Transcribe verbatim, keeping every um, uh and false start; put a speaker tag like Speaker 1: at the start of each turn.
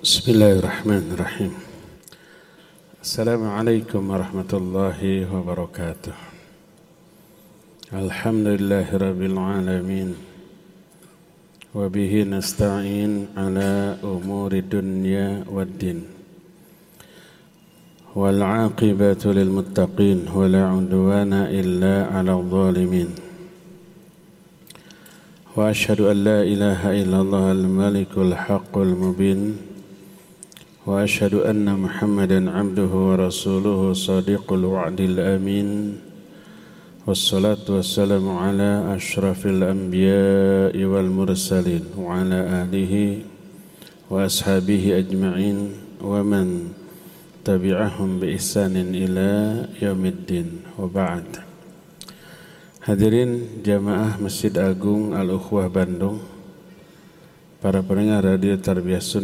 Speaker 1: Bismillahirrahmanirrahim. Assalamualaikum warahmatullahi wabarakatuh. Alhamdulillahi rabbil alamin. Wa bihi nasta'in ala umuri dunya waddin. Wal 'aqibatu lil muttaqin wa la 'udwana illa 'alal zalimin. Wa asyhadu an la ilaha illallah al-malikul haqqul mubin. Wa asyhadu anna Muhammadan 'abduhu wa rasuluhu shadiqul wa'dil amin. Wassalatu wassalamu ala asyrafil anbiya'i wal mursalin wa ala alihi wa ashabihi ajma'in wa man tabi'ahum bi ihsanin ila yaumiddin wa ba'd. Hadirin jamaah Masjid Agung Al-Ukhwah Bandung, para pendengar radio Tarbiyah Sunnah